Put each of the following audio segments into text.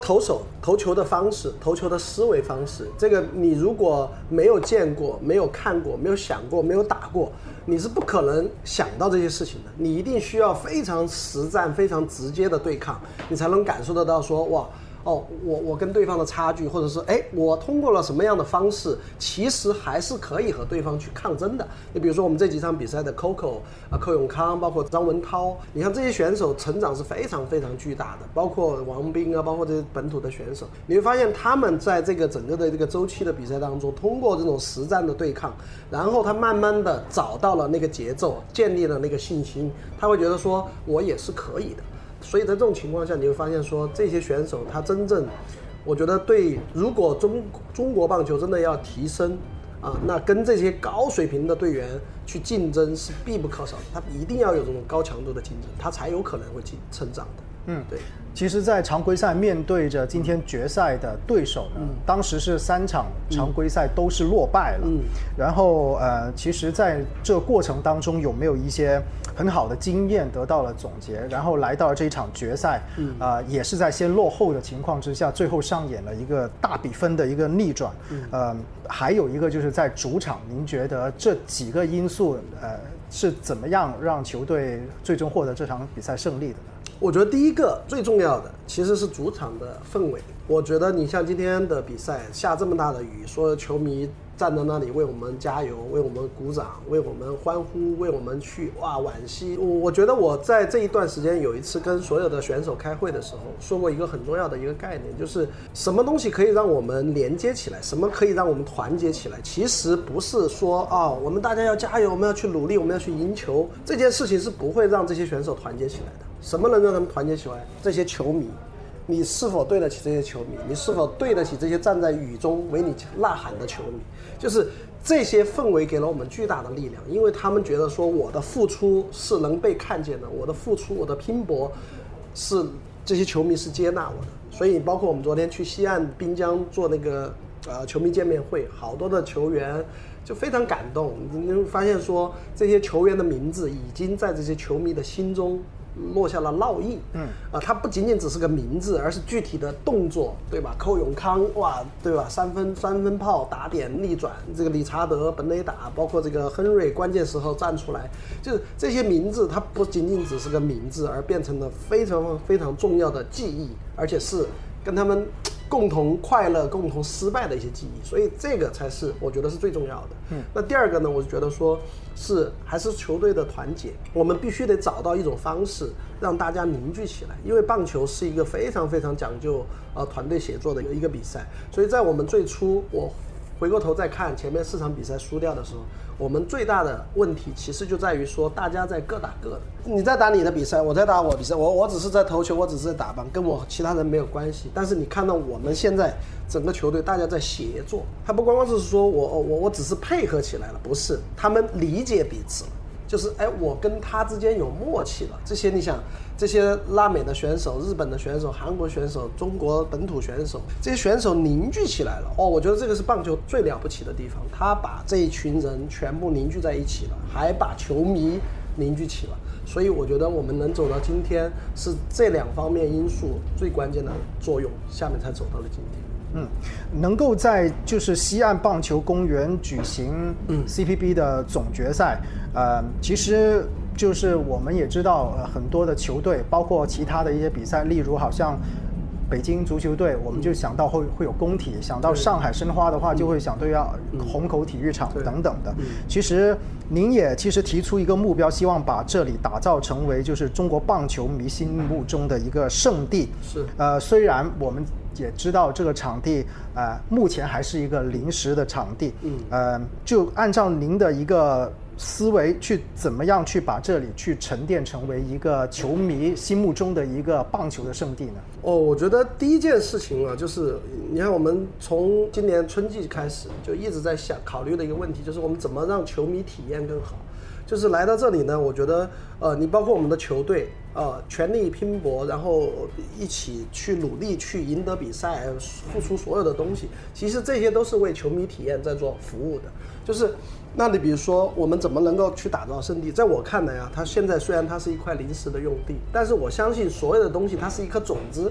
投球的方式，投球的思维方式，这个你如果没有见过、没有看过、没有想过、没有打过，你是不可能想到这些事情的。你一定需要非常实战、非常直接的对抗，你才能感受得到说，哇，哦，我跟对方的差距，或者是我通过了什么样的方式，其实还是可以和对方去抗争的。你比如说我们这几场比赛的 Coco 寇永康，包括张文涛，你看这些选手成长是非常非常巨大的，包括王斌啊，包括这些本土的选手，你会发现他们在这个整个的这个周期的比赛当中，通过这种实战的对抗，然后他慢慢的找到了那个节奏，建立了那个信心，他会觉得说我也是可以的。所以在这种情况下，你会发现说这些选手他真正，我觉得对，如果中国棒球真的要提升那跟这些高水平的队员去竞争是必不可少的，他一定要有这种高强度的竞争，他才有可能会成长的。对。 其实，在常规赛面对着今天决赛的对手呢，当时是3场常规赛都是落败了。然后其实在这过程当中有没有一些很好的经验得到了总结？然后来到了这一场决赛，也是在先落后的情况之下，最后上演了一个大比分的一个逆转。还有一个就是在主场，您觉得这几个因素是怎么样让球队最终获得这场比赛胜利的呢？ 我觉得第一个最重要的其实是主场的氛围。我觉得你像今天的比赛下这么大的雨，所有球迷站在那里为我们加油，为我们鼓掌，为我们欢呼，为我们去惋惜。我觉得我在这一段时间有一次跟所有的选手开会的时候说过一个很重要的一个概念，就是什么东西可以让我们连接起来，什么可以让我们团结起来。其实不是说我们大家要加油，我们要去努力，我们要去赢球，这件事情是不会让这些选手团结起来的。什么能让他们团结起来？这些球迷，你是否对得起这些球迷？你是否对得起这些站在雨中为你呐喊的球迷？就是这些氛围给了我们巨大的力量，因为他们觉得说我的付出是能被看见的，我的付出，我的拼搏是这些球迷是接纳我的。所以包括我们昨天去西岸滨江做那个球迷见面会，好多的球员就非常感动。你会发现说这些球员的名字已经在这些球迷的心中落下了烙印。它不仅仅只是个名字，而是具体的动作，对吧？寇永康，哇，对吧？三分炮打点逆转，这个理查德、本垒打，包括这个亨瑞关键时候站出来，就是这些名字，它不仅仅只是个名字，而变成了非常非常重要的记忆，而且是跟他们共同快乐、共同失败的一些记忆。所以这个才是我觉得是最重要的。那第二个呢，我就觉得说还是球队的团结，我们必须得找到一种方式让大家凝聚起来，因为棒球是一个非常非常讲究团队协作的一个比赛。所以在我们最初，我回过头再看前面4场比赛输掉的时候，我们最大的问题其实就在于说大家在各打各的，你在打你的比赛，我在打我的比赛，我只是在投球，我只是在打棒，跟我其他人没有关系。但是你看到我们现在整个球队大家在协作，他不光光是说我只是配合起来了，不是，他们理解彼此了，就是我跟他之间有默契了。这些你想，这些拉美的选手、日本的选手、韩国选手、中国本土选手，这些选手凝聚起来了。我觉得这个是棒球最了不起的地方，他把这一群人全部凝聚在一起了，还把球迷凝聚起了。所以我觉得我们能走到今天，是这2方面因素最关键的作用，下面才走到了今天。 能够在就是西岸棒球公园举行 CPB 的总决赛，其实就是我们也知道，很多的球队，包括其他的一些比赛，例如好像北京足球队，我们就想到会有工体；想到上海申花的话，就会想到要虹口体育场等等的。其实您也提出一个目标，希望把这里打造成为就是中国棒球迷心目中的一个圣地。 是， 虽然我们也知道这个场地目前还是一个临时的场地，就按照您的一个思维去怎么样去把这里去沉淀成为一个球迷心目中的一个棒球的圣地呢？ 我觉得第一件事情就是你看我们从今年春季开始就一直在考虑的一个问题，就是我们怎么让球迷体验更好。就是来到这里呢，我觉得你包括我们的球队全力拼搏，然后一起去努力去赢得比赛，付出所有的东西，其实这些都是为球迷体验在做服务的。就是那你比如说我们怎么能够去打造圣地，在我看来它现在虽然它是一块临时的用地，但是我相信所有的东西它是一颗种子，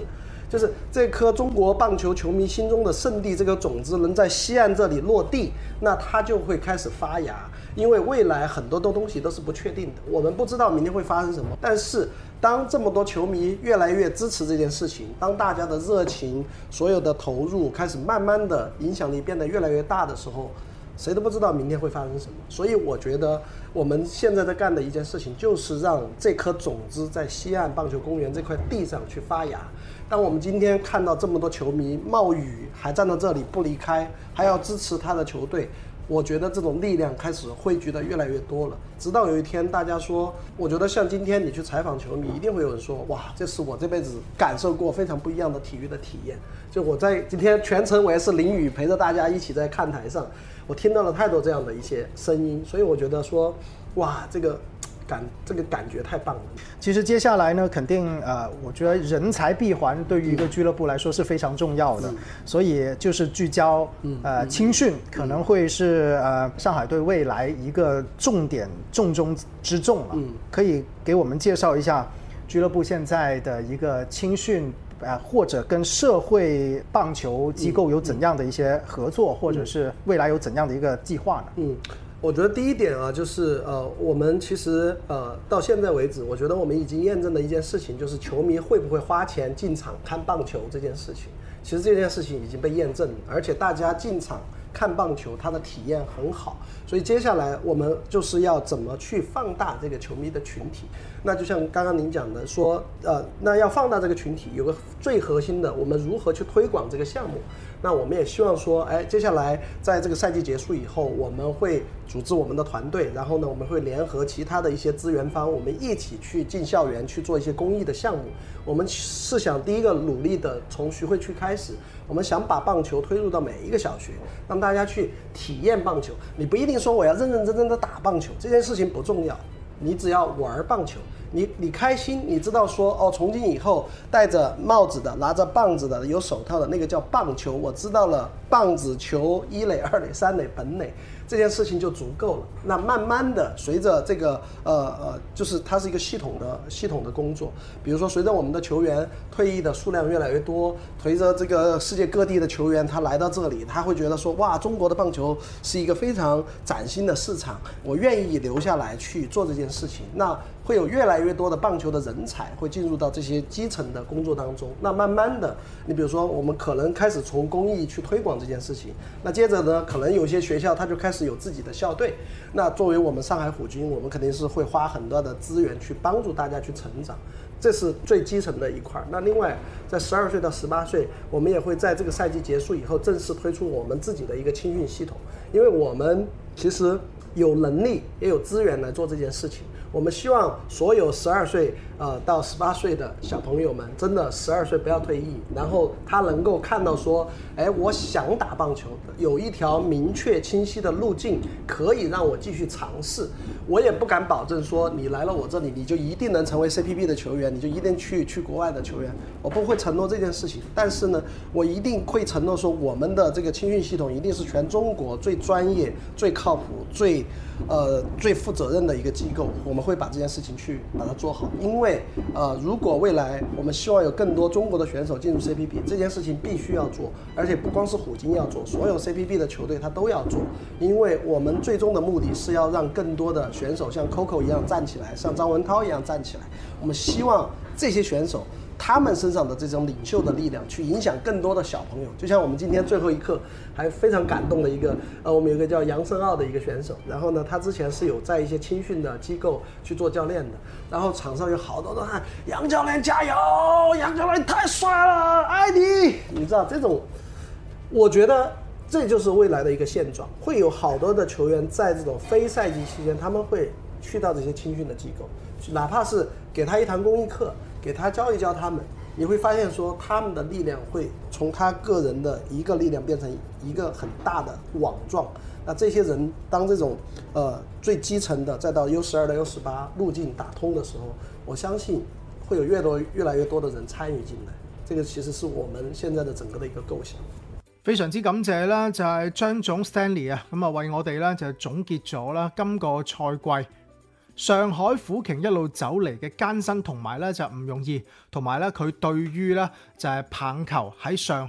就是这颗中国棒球球迷心中的圣地这个种子能在西岸这里落地，那它就会开始发芽。因为未来很多的东西都是不确定的，我们不知道明天会发生什么。但是当这么多球迷越来越支持这件事情，当大家的热情、所有的投入开始慢慢的影响力变得越来越大的时候，谁都不知道明天会发生什么。所以我觉得我们现在在干的一件事情，就是让这颗种子在西岸棒球公园这块地上去发芽。当我们今天看到这么多球迷冒雨还站到这里不离开，还要支持他的球队，我觉得这种力量开始汇聚的越来越多了。直到有一天大家说，我觉得像今天你去采访球迷，一定会有人说，哇，这是我这辈子感受过非常不一样的体育的体验。就我在今天全程我也是淋雨陪着大家一起在看台上，我听到了太多这样的一些声音，所以我觉得说，哇，这个感觉太棒了。 其实接下来呢，肯定我觉得人才闭环对于一个俱乐部来说是非常重要的，所以就是聚焦青训可能会是上海队未来一个重点重中之重了。可以给我们介绍一下俱乐部现在的一个青训或者跟社会棒球机构有怎样的一些合作，或者是未来有怎样的一个计划呢？ 我觉得第一点啊，就是我们其实到现在为止，我觉得我们已经验证了一件事情，就是球迷会不会花钱进场看棒球这件事情。其实这件事情已经被验证了，而且大家进场看棒球，它的体验很好。所以接下来我们就是要怎么去放大这个球迷的群体。那就像刚刚您讲的说，那要放大这个群体，有个最核心的，我们如何去推广这个项目。那我们也希望说，接下来在这个赛季结束以后，我们会组织我们的团队，然后呢，我们会联合其他的一些资源方，我们一起去进校园去做一些公益的项目。我们是想第一个努力的从徐汇区开始，我们想把棒球推入到每一个小学，让大家去体验棒球。你不一定说我要认认真真的打棒球，这件事情不重要，你只要玩棒球。你开心，你知道说哦，从今以后戴着帽子的、拿着棒子的、有手套的那个叫棒球，我知道了棒子、球、一垒、二垒、三垒、本垒这件事情就足够了。那慢慢的随着这个就是它是一个系统的工作。比如说随着我们的球员退役的数量越来越多，随着这个世界各地的球员他来到这里，他会觉得说哇，中国的棒球是一个非常崭新的市场，我愿意留下来去做这件事情。那会有越来越多的棒球的人才会进入到这些基层的工作当中。那慢慢的，你比如说我们可能开始从公益去推广这件事情，那接着呢，可能有些学校它就开始有自己的校队。那作为我们上海虎军，我们肯定是会花很多的资源去帮助大家去成长，这是最基层的一块。那另外在12岁到18岁，我们也会在这个赛季结束以后正式推出我们自己的一个青训系统，因为我们其实有能力也有资源来做这件事情。我们希望所有12岁到18岁的小朋友们，真的12岁不要退役，然后他能够看到说，我想打棒球，有一条明确清晰的路径可以让我继续尝试。我也不敢保证说你来了我这里你就一定能成为 CPB 的球员，你就一定去国外的球员，我不会承诺这件事情。但是呢，我一定会承诺说，我们的这个青训系统一定是全中国最专业、最靠谱、最负责任的一个机构。我们会把这件事情去把它做好。因为如果未来我们希望有更多中国的选手进入 CPB， 这件事情必须要做，而且不光是虎鲸要做，所有 CPB 的球队他都要做。因为我们最终的目的是要让更多的选手像 Coco 一样站起来，像张文涛一样站起来。我们希望这些选手他们身上的这种领袖的力量去影响更多的小朋友。就像我们今天最后一刻还非常感动的一个我们有一个叫杨申奥的一个选手，然后呢他之前是有在一些青训的机构去做教练的，然后场上有好多都喊杨教练加油，杨教练太帅了，爱你。你知道这种，我觉得这就是未来的一个现状，会有好多的球员在这种非赛季期间，他们会去到这些青训的机构，哪怕是给他一堂公益课，给他教一教他们，你会发现说他们的力量会从他个人的一个力量变成一个很大的网状。那这些人当这种最基层的再到 U12 到 U18 路径打通的时候，我相信会有越來越多的人參與進來。這個其實是我們現在的整個的一個構想。 非常之感謝啦，就係張總 Stanley 啊，咁啊為我哋咧就總結咗啦今個賽季上海虎鯨一路走嚟嘅艱辛同埋咧就唔容易，同埋咧佢對於咧就係棒球喺上